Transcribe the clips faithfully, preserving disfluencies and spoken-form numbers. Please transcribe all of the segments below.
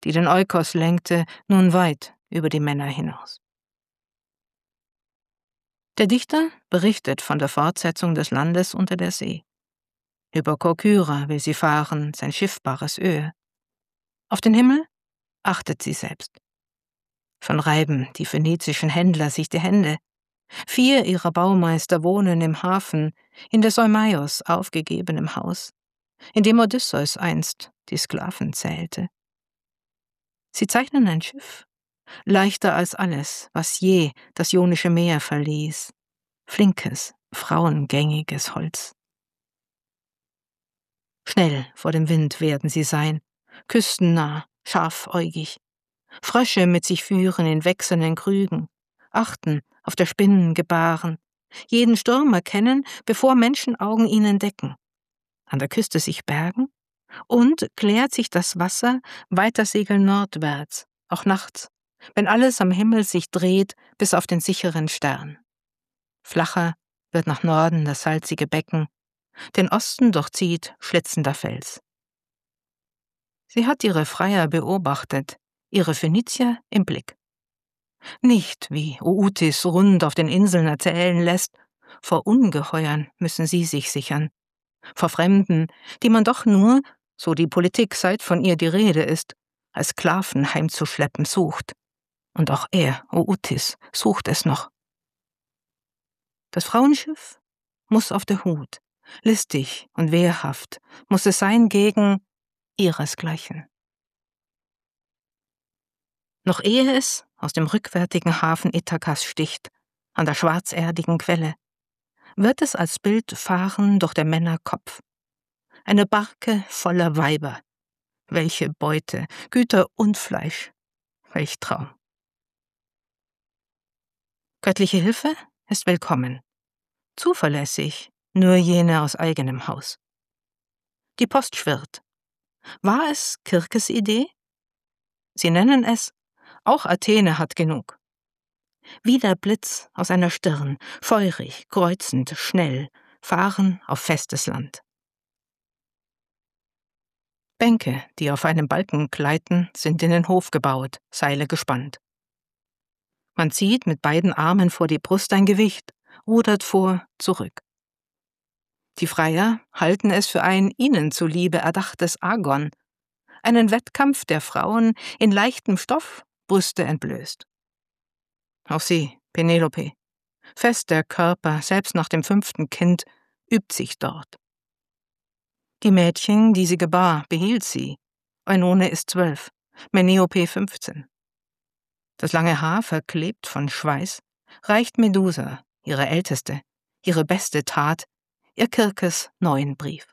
die den Eukos lenkte, nun weit über die Männer hinaus. Der Dichter berichtet von der Fortsetzung des Landes unter der See. Über Korkyra will sie fahren, sein schiffbares Öhe. Auf den Himmel achtet sie selbst. Schon reiben die phönizischen Händler sich die Hände. Vier ihrer Baumeister wohnen im Hafen, in des Eumaios aufgegebenem Haus, in dem Odysseus einst die Sklaven zählte. Sie zeichnen ein Schiff, leichter als alles, was je das Ionische Meer verließ, flinkes, frauengängiges Holz. Schnell vor dem Wind werden sie sein, küstennah, scharfäugig, Frösche mit sich führen in wechselnden Krügen, achten auf der Spinnen gebaren, jeden Sturm erkennen, bevor Menschenaugen ihn entdecken, an der Küste sich bergen, und klärt sich das Wasser, weiter segeln nordwärts, auch nachts, wenn alles am Himmel sich dreht bis auf den sicheren Stern. Flacher wird nach Norden das salzige Becken, den Osten durchzieht schlitzender Fels. Sie hat ihre Freier beobachtet, ihre Phönizier im Blick. Nicht, wie Ootis rund auf den Inseln erzählen lässt, vor Ungeheuern müssen sie sich sichern, vor Fremden, die man doch nur, so die Politik seit von ihr die Rede ist, als Sklaven heimzuschleppen sucht. Und auch er, Ootis, sucht es noch. Das Frauenschiff muss auf der Hut, listig und wehrhaft, muss es sein gegen ihresgleichen. Noch ehe es aus dem rückwärtigen Hafen Ithakas sticht, an der schwarzerdigen Quelle, wird es als Bild fahren durch der Männer Kopf. Eine Barke voller Weiber. Welche Beute, Güter und Fleisch. Welch Traum. Göttliche Hilfe ist willkommen. Zuverlässig nur jene aus eigenem Haus. Die Post schwirrt. War es Kirkes Idee? Sie nennen es, auch Athene hat genug. Wie der Blitz aus einer Stirn, feurig, kreuzend, schnell, fahren auf festes Land. Bänke, die auf einem Balken gleiten, sind in den Hof gebaut, Seile gespannt. Man zieht mit beiden Armen vor die Brust ein Gewicht, rudert vor, zurück. Die Freier halten es für ein ihnen zuliebe erdachtes Agon, einen Wettkampf der Frauen in leichtem Stoff, Brüste entblößt. Auch sie, Penelope, fest der Körper, selbst nach dem fünften Kind, übt sich dort. Die Mädchen, die sie gebar, behielt sie. Eunone ist zwölf, Meniope fünfzehn. Das lange Haar, verklebt von Schweiß, reicht Medusa, ihre älteste, ihre beste Tat, ihr Kirkes neuen Brief.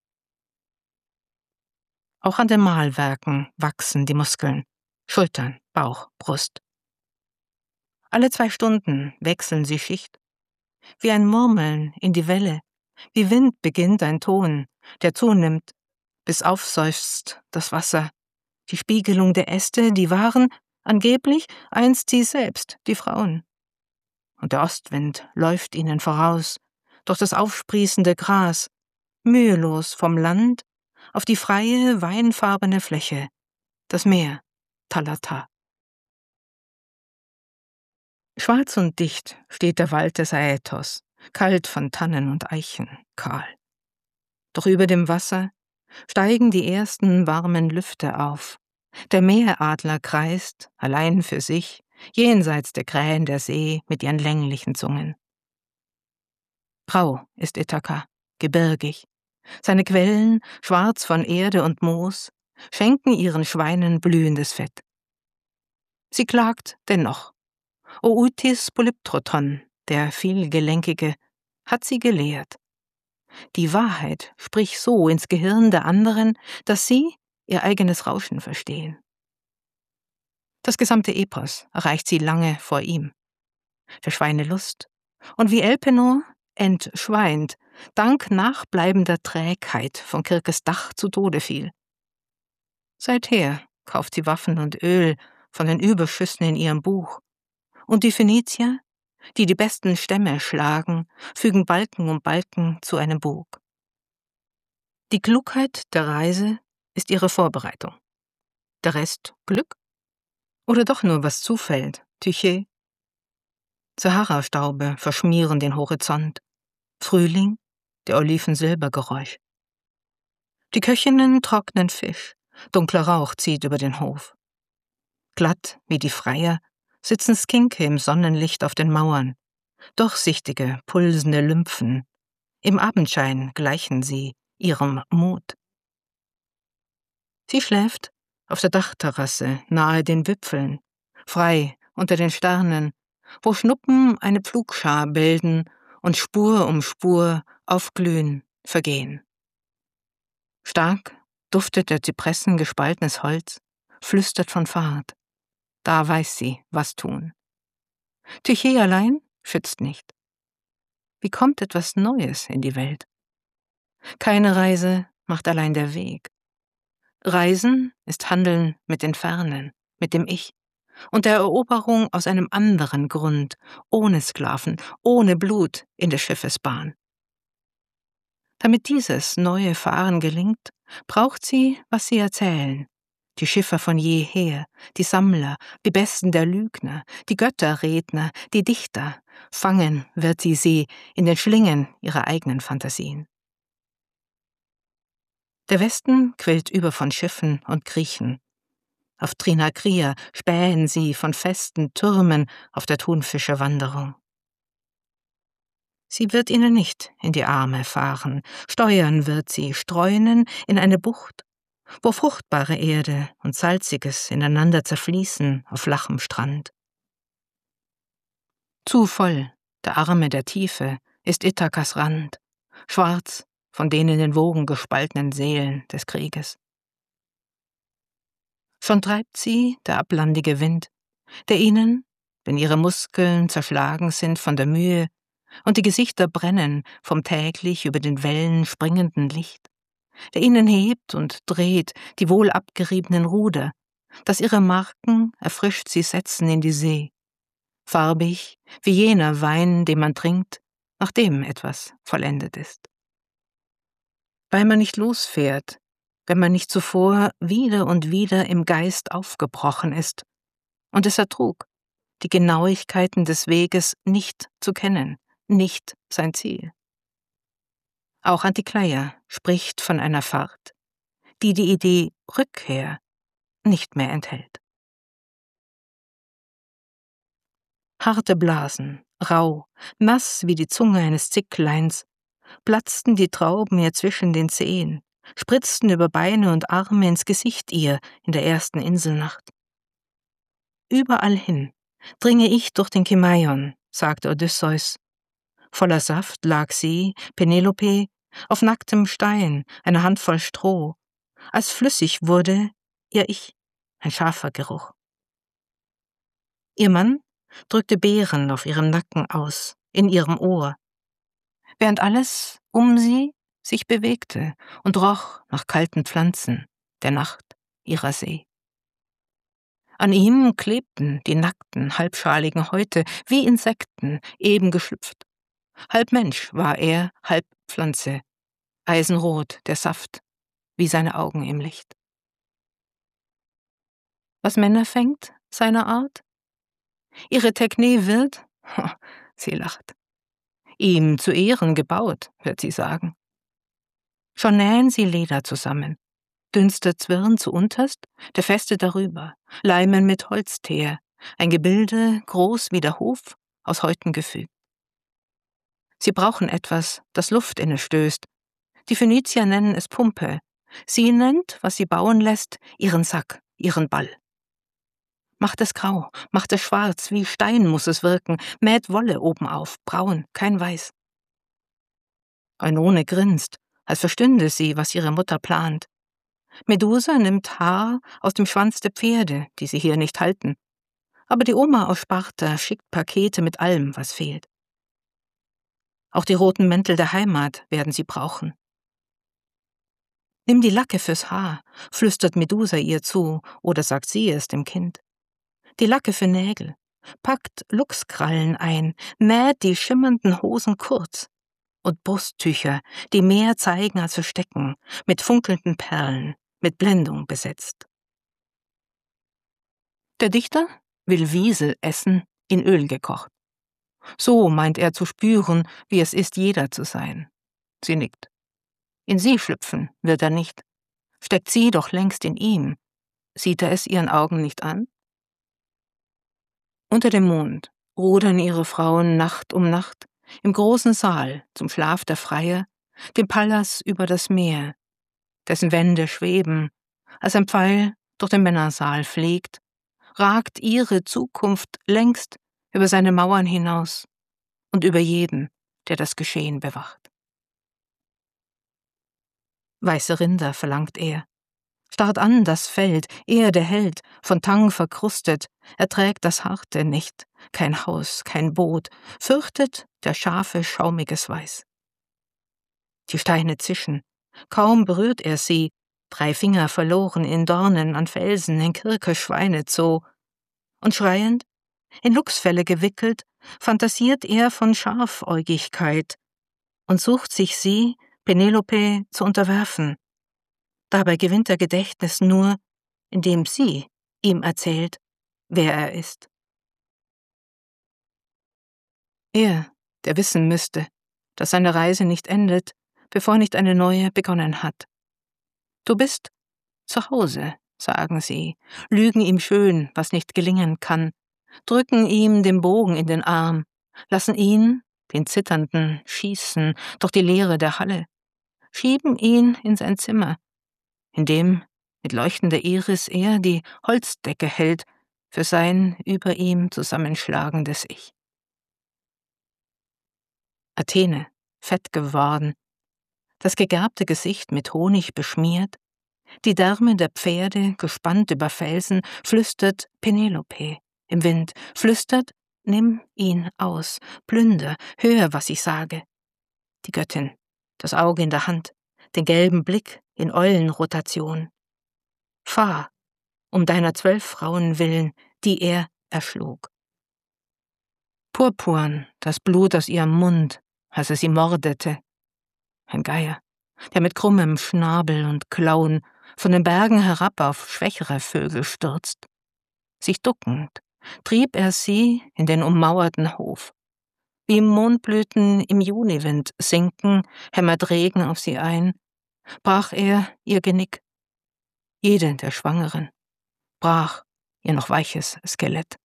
Auch an den Mahlwerken wachsen die Muskeln, Schultern, Bauch, Brust. Alle zwei Stunden wechseln sie Schicht. Wie ein Murmeln in die Welle, wie Wind beginnt ein Ton, der zunimmt, bis aufseufzt das Wasser. Die Spiegelung der Äste, die waren, angeblich, einst sie selbst, die Frauen. Und der Ostwind läuft ihnen voraus, durch das aufsprießende Gras, mühelos vom Land auf die freie, weinfarbene Fläche, das Meer, Thalata. Schwarz und dicht steht der Wald des Aethos, kalt von Tannen und Eichen, kahl. Doch über dem Wasser steigen die ersten warmen Lüfte auf. Der Meeradler kreist, allein für sich, jenseits der Krähen der See mit ihren länglichen Zungen. Grau ist Ithaka, gebirgig. Seine Quellen, schwarz von Erde und Moos, schenken ihren Schweinen blühendes Fett. Sie klagt dennoch. Ootis Polyptroton, der Vielgelenkige, hat sie gelehrt. Die Wahrheit sprich so ins Gehirn der anderen, dass sie ihr eigenes Rauschen verstehen. Das gesamte Epos erreicht sie lange vor ihm. Der Schweine Lust. Und wie Elpenor entschweint, dank nachbleibender Trägheit von Kirkes Dach zu Tode fiel. Seither kauft sie Waffen und Öl von den Überschüssen in ihrem Buch. Und die Phönizier, die die besten Stämme schlagen, fügen Balken um Balken zu einem Bug. Die Klugheit der Reise ist ihre Vorbereitung. Der Rest Glück? Oder doch nur was zufällt, Tyché? Sahara-Staube verschmieren den Horizont. Frühling, der Oliven Silbergeräusch. Die Köchinnen trocknen Fisch, dunkler Rauch zieht über den Hof. Glatt wie die Freier sitzen Skinke im Sonnenlicht auf den Mauern, durchsichtige, pulsende Lymphen. Im Abendschein gleichen sie ihrem Mut. Sie schläft auf der Dachterrasse nahe den Wipfeln, frei unter den Sternen, wo Schnuppen eine Pflugschar bilden und Spur um Spur aufglühen, vergehen. Stark duftet der Zypressen gespaltenes Holz, flüstert von Fahrt. Da weiß sie, was tun. Tyché allein schützt nicht. Wie kommt etwas Neues in die Welt? Keine Reise macht allein der Weg. Reisen ist Handeln mit den Fernen, mit dem Ich und der Eroberung aus einem anderen Grund, ohne Sklaven, ohne Blut in des Schiffes Bahn. Damit dieses neue Fahren gelingt, braucht sie, was sie erzählen. Die Schiffer von jeher, die Sammler, die Besten der Lügner, die Götterredner, die Dichter. Fangen wird sie sie in den Schlingen ihrer eigenen Fantasien. Der Westen quillt über von Schiffen und Griechen. Auf Trinakria spähen sie von festen Türmen auf der Thunfischerwanderung. Sie wird ihnen nicht in die Arme fahren, steuern wird sie, streunen in eine Bucht, wo fruchtbare Erde und Salziges ineinander zerfließen auf flachem Strand. Zu voll, der Arme der Tiefe, ist Ithakas Rand, schwarz von den in den Wogen gespaltenen Seelen des Krieges. Schon treibt sie der ablandige Wind, der ihnen, wenn ihre Muskeln zerschlagen sind von der Mühe und die Gesichter brennen vom täglich über den Wellen springenden Licht, der ihnen hebt und dreht die wohl abgeriebenen Ruder, dass ihre Marken erfrischt sie setzen in die See, farbig wie jener Wein, den man trinkt, nachdem etwas vollendet ist. Weil man nicht losfährt, wenn man nicht zuvor wieder und wieder im Geist aufgebrochen ist und es ertrug, die Genauigkeiten des Weges nicht zu kennen, nicht sein Ziel. Auch Antikleia spricht von einer Fahrt, die die Idee Rückkehr nicht mehr enthält. Harte Blasen, rau, nass wie die Zunge eines Zickleins, platzten die Trauben ihr zwischen den Zehen, spritzten über Beine und Arme ins Gesicht ihr in der ersten Inselnacht. Überall hin dringe ich durch den Kimaion, sagte Odysseus. Voller Saft lag sie, Penelope, auf nacktem Stein, eine Handvoll Stroh, als flüssig wurde ihr Ich, ein scharfer Geruch. Ihr Mann drückte Beeren auf ihrem Nacken aus, in ihrem Ohr, während alles um sie sich bewegte und roch nach kalten Pflanzen, der Nacht ihrer See. An ihm klebten die nackten, halbschaligen Häute wie Insekten, eben geschlüpft. Halb Mensch war er, halb Pflanze, eisenrot der Saft, wie seine Augen im Licht. Was Männer fängt, seiner Art? Ihre Tekne wird, sie lacht, ihm zu Ehren gebaut, wird sie sagen. Schon nähen sie Leder zusammen, dünster Zwirn zu unterst, der Feste darüber, leimen mit Holzteer, ein Gebilde, groß wie der Hof, aus Häuten gefügt. Sie brauchen etwas, das Luft inne stößt. Die Phönizier nennen es Pumpe. Sie nennt, was sie bauen lässt, ihren Sack, ihren Ball. Macht es grau, macht es schwarz, wie Stein muss es wirken, mäht Wolle oben auf, braun, kein Weiß. Eunone grinst, als verstünde sie, was ihre Mutter plant. Medusa nimmt Haar aus dem Schwanz der Pferde, die sie hier nicht halten. Aber die Oma aus Sparta schickt Pakete mit allem, was fehlt. Auch die roten Mäntel der Heimat werden sie brauchen. Nimm die Lacke fürs Haar, flüstert Medusa ihr zu, oder sagt sie es dem Kind. Die Lacke für Nägel, packt Luchskrallen ein, näht die schimmernden Hosen kurz und Brusttücher, die mehr zeigen als verstecken, mit funkelnden Perlen, mit Blendung besetzt. Der Dichter will Wiesel essen, in Öl gekocht. So meint er zu spüren, wie es ist, jeder zu sein. Sie nickt. In sie schlüpfen wird er nicht. Steckt sie doch längst in ihm. Sieht er es ihren Augen nicht an? Unter dem Mond rudern ihre Frauen Nacht um Nacht im großen Saal zum Schlaf der Freier, dem Pallas über das Meer, dessen Wände schweben, als ein Pfeil durch den Männersaal fliegt, ragt ihre Zukunft längst über seine Mauern hinaus und über jeden, der das Geschehen bewacht. Weiße Rinder verlangt er, starrt an das Feld, er der Held, von Tang verkrustet, erträgt das Harte nicht, kein Haus, kein Boot, fürchtet der Schafe schaumiges Weiß. Die Steine zischen, kaum berührt er sie, drei Finger verloren in Dornen an Felsen in Kirke Schweinezoo, und schreiend, in Luchsfelle gewickelt, fantasiert er von Scharfäugigkeit und sucht sich sie, Penelope, zu unterwerfen. Dabei gewinnt er Gedächtnis nur, indem sie ihm erzählt, wer er ist. Er, der wissen müsste, dass seine Reise nicht endet, bevor nicht eine neue begonnen hat. Du bist zu Hause, sagen sie, lügen ihm schön, was nicht gelingen kann, drücken ihm den Bogen in den Arm, lassen ihn, den Zitternden, schießen durch die Leere der Halle, schieben ihn in sein Zimmer, in dem mit leuchtender Iris er die Holzdecke hält für sein über ihm zusammenschlagendes Ich. Athene, fett geworden, das gegerbte Gesicht mit Honig beschmiert, die Därme der Pferde gespannt über Felsen, flüstert Penelope im Wind, flüstert, nimm ihn aus, plünder, hör, was ich sage. Die Göttin, das Auge in der Hand, den gelben Blick in Eulenrotation. Fahr, um deiner zwölf Frauen willen, die er erschlug. Purpurn, das Blut aus ihrem Mund, als er sie mordete. Ein Geier, der mit krummem Schnabel und Klauen von den Bergen herab auf schwächere Vögel stürzt. Sich duckend trieb er sie in den ummauerten Hof. Wie Mondblüten im Juniwind sinken, hämmert Regen auf sie ein, brach er ihr Genick. Jede der Schwangeren brach ihr noch weiches Skelett.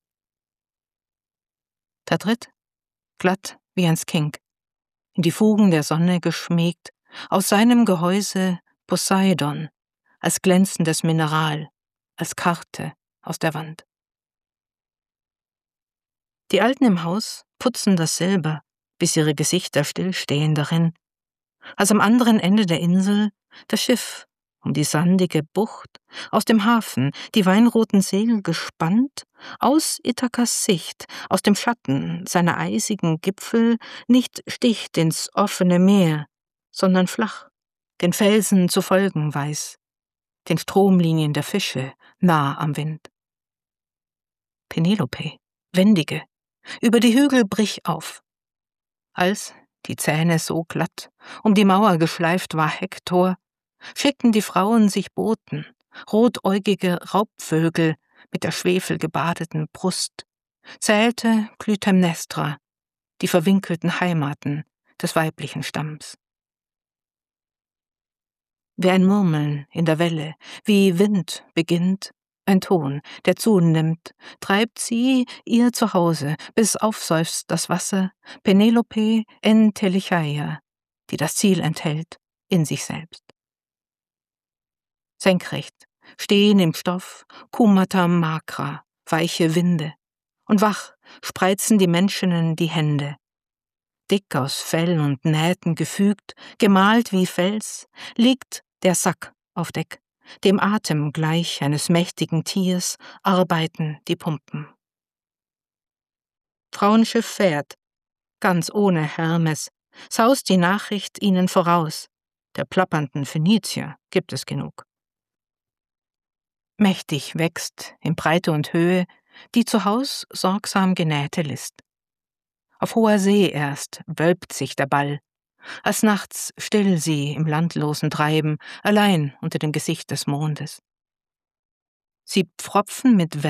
Da tritt, glatt wie ein Skink, in die Fugen der Sonne geschmiegt, aus seinem Gehäuse Poseidon, als glänzendes Mineral, als Karte aus der Wand. Die Alten im Haus putzen das Silber, bis ihre Gesichter stillstehen darin, als am anderen Ende der Insel das Schiff um die sandige Bucht, aus dem Hafen die weinroten Segel gespannt, aus Ithakas Sicht, aus dem Schatten seiner eisigen Gipfel nicht sticht ins offene Meer, sondern flach, den Felsen zu folgen weiß, den Stromlinien der Fische nah am Wind. Penelope, wendige, über die Hügel brich auf. Als, die Zähne so glatt, um die Mauer geschleift war Hektor, schickten die Frauen sich Boten, rotäugige Raubvögel mit der schwefelgebadeten Brust, zählte Clytemnestra, die verwinkelten Heimaten des weiblichen Stamms. Wie ein Murmeln in der Welle, wie Wind beginnt, ein Ton, der zunimmt, treibt sie ihr Zuhause, bis aufseufzt das Wasser, Penelope en Telechaia, die das Ziel enthält, in sich selbst. Senkrecht stehen im Stoff Cumata Macra, weiche Winde, und wach spreizen die Menschinnen die Hände. Dick aus Fell und Nähten gefügt, gemalt wie Fels, liegt der Sack auf Deck, dem Atem gleich eines mächtigen Tiers arbeiten die Pumpen. Frauenschiff fährt, ganz ohne Hermes, saust die Nachricht ihnen voraus, der plappernden Phönizier gibt es genug. Mächtig wächst in Breite und Höhe die zu Haus sorgsam genähte List. Auf hoher See erst wölbt sich der Ball, als nachts still sie im landlosen Treiben, allein unter dem Gesicht des Mondes. Sie pfropfen mit